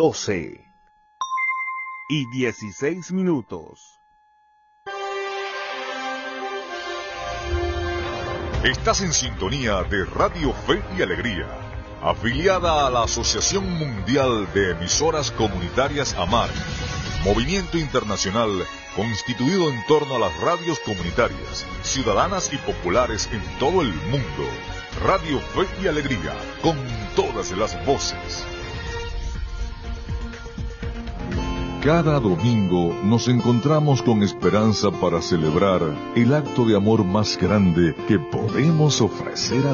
12:16. Estás en sintonía de Radio Fe y Alegría, afiliada a la Asociación Mundial de Emisoras Comunitarias AMAR, movimiento internacional constituido en torno a las radios comunitarias, ciudadanas y populares en todo el mundo. Radio Fe y Alegría, con todas las voces. Cada domingo nos encontramos con esperanza para celebrar el acto de amor más grande que podemos ofrecer a